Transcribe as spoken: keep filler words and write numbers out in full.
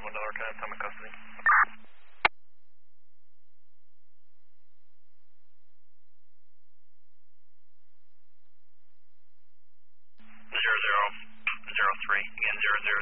one another, can I have time in custody? Zero zero zero three again zero zero.